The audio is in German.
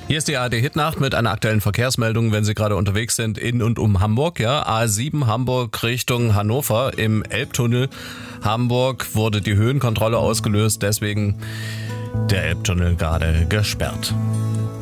Hier ist die ARD-Hitnacht mit einer aktuellen Verkehrsmeldung, wenn Sie gerade unterwegs sind in und um Hamburg. Ja, A7 Hamburg Richtung Hannover im Elbtunnel Hamburg wurde die Höhenkontrolle ausgelöst, deswegen der Elbtunnel gerade gesperrt.